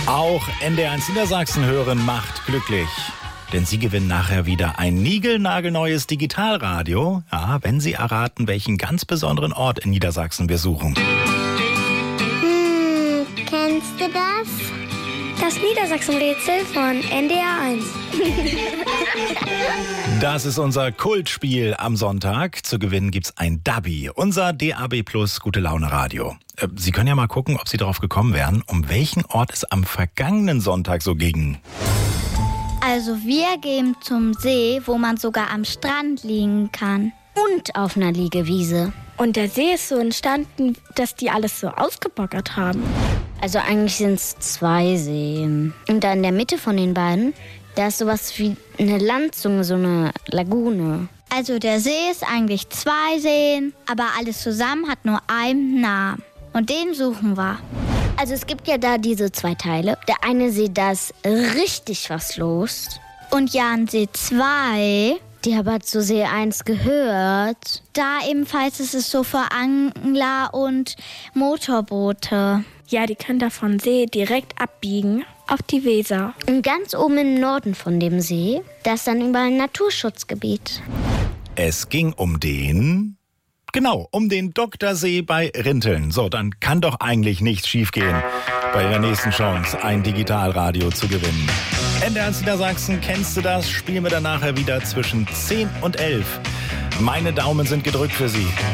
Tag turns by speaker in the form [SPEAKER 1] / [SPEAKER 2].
[SPEAKER 1] Auch NDR1 Niedersachsen hören macht glücklich. Denn Sie gewinnen nachher wieder ein niegelnagelneues Digitalradio. Ja, wenn Sie erraten, welchen ganz besonderen Ort in Niedersachsen wir suchen.
[SPEAKER 2] Kennst du das?
[SPEAKER 3] Das Niedersachsen-Rätsel von NDR1.
[SPEAKER 1] Das ist unser Kultspiel am Sonntag. Zu gewinnen gibt's ein Dubby, unser DAB Plus Gute-Laune-Radio. Sie können ja mal gucken, ob Sie darauf gekommen wären, um welchen Ort es am vergangenen Sonntag so ging.
[SPEAKER 2] Also wir gehen zum See, wo man sogar am Strand liegen kann.
[SPEAKER 3] Und auf einer Liegewiese. Und der See ist so entstanden, dass die alles so ausgebaggert haben. Also eigentlich sind es 2 Seen. Und da in der Mitte von den beiden, da ist sowas wie eine Landzunge, so eine Lagune.
[SPEAKER 2] Also der See ist eigentlich 2 Seen, aber alles zusammen hat nur einen Namen. Und den suchen wir.
[SPEAKER 3] Also es gibt ja da diese 2 Teile. Der eine See, da ist richtig was los.
[SPEAKER 2] Und Jansee 2,
[SPEAKER 3] die aber zu See 1 gehört.
[SPEAKER 2] Da ebenfalls ist es so für Angler und Motorboote.
[SPEAKER 3] Ja, die können da von See direkt abbiegen auf die Weser. Und ganz oben im Norden von dem See, da ist dann überall ein Naturschutzgebiet.
[SPEAKER 1] Es ging um den Doktorsee bei Rinteln. So, dann kann doch eigentlich nichts schiefgehen bei der nächsten Chance, ein Digitalradio zu gewinnen. NDR1 Niedersachsen, kennst du das? Spielen wir dann nachher wieder zwischen 10 und 11. Meine Daumen sind gedrückt für Sie.